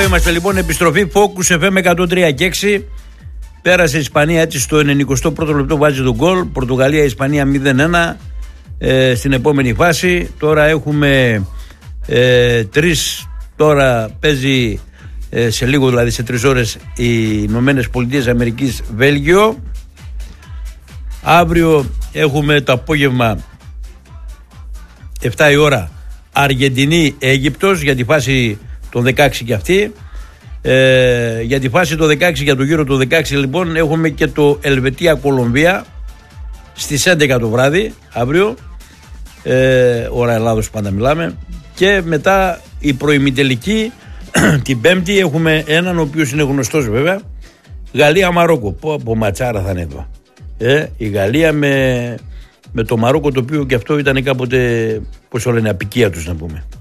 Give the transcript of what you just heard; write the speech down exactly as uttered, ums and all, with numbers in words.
είμαστε λοιπόν, επιστροφή Focus εφ εμ εκατόν τρία και έξι. Πέρασε η Ισπανία έτσι στο ενενηκοστό πρώτο λεπτό, βάζει τον γκολ. Πορτογαλία-Ισπανία μηδέν ένα ε, στην επόμενη φάση. Τώρα έχουμε ε, τρεις, τώρα παίζει ε, σε λίγο, δηλαδή σε τρεις ώρες, οι Ηνωμένες Πολιτείες Αμερικής Βέλγιο. Αύριο έχουμε το απόγευμα εφτά η ώρα Αργεντινή Αίγυπτος για τη φάση των δεκαέξι και αυτή. Ε, για τη φάση το δεκαέξι, για το γύρο του δεκαέξι λοιπόν έχουμε και το Ελβετία Κολομβία στις έντεκα το βράδυ αύριο, ε, ώρα Ελλάδος πάντα μιλάμε, και μετά η προημιτελική την Πέμπτη έχουμε έναν ο οποίος είναι γνωστός βέβαια, Γαλλία Μαρόκο. Πω από ματσάρα θα είναι εδώ, ε, η Γαλλία με, με το Μαρόκο, το οποίο και αυτό ήταν κάποτε, πώς το λένε, απικία τους να πούμε.